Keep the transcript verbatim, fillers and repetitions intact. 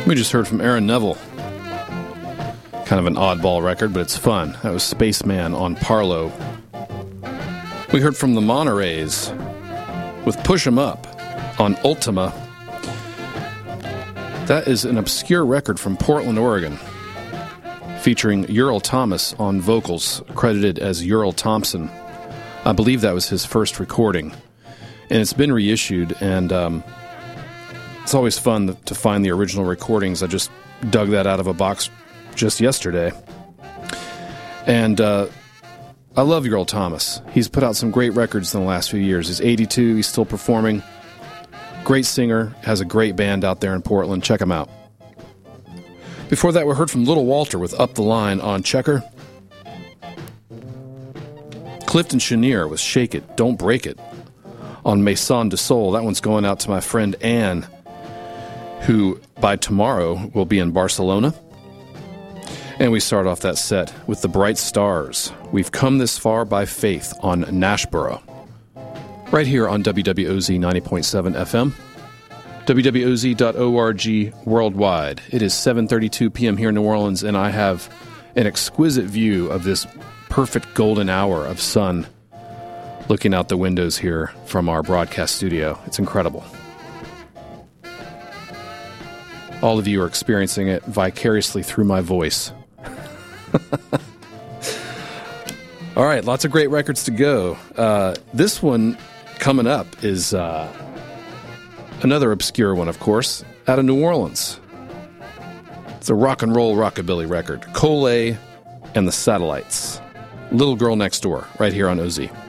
We just heard from Aaron Neville. Kind of an oddball record, but it's fun. That was Spaceman on Parlo. We heard from the Monterey's with Push 'Em Up on Ultima. That is an obscure record from Portland, Oregon, featuring Ural Thomas on vocals, credited as Ural Thompson. I believe that was his first recording. And it's been reissued, and um, it's always fun to find the original recordings. I just dug that out of a box just yesterday. And uh, I love Ural Thomas. He's put out some great records in the last few years. He's eighty-two, he's still performing. Great singer, has a great band out there in Portland. Check him out. Before that, we heard from Little Walter with Up the Line on Checker. Clifton Chenier with Shake It, Don't Break It on Maison de Soul. That one's going out to my friend Anne, who by tomorrow will be in Barcelona. And we start off that set with the Bright Stars. We've come this far by faith on Nashboro. Right here on W W O Z ninety point seven F M. W W O Z dot org worldwide. It is seven thirty-two p.m. here in New Orleans, and I have an exquisite view of this perfect golden hour of sun looking out the windows here from our broadcast studio. It's incredible. All of you are experiencing it vicariously through my voice. All right, lots of great records to go. Uh, this one coming up is uh, another obscure one, of course, out of New Orleans. It's a rock and roll rockabilly record. Cole and the Satellites. Little Girl Next Door, right here on O Z.